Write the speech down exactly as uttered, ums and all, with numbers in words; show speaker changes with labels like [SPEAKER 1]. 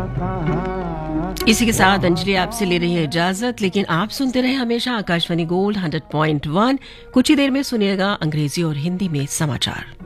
[SPEAKER 1] इसी के साथ अंजलि आपसे ले रही है इजाजत, लेकिन आप सुनते रहे हमेशा Akashvani gold hundred point one. कुछ ही देर में सुनिएगा अंग्रेजी और हिंदी में समाचार।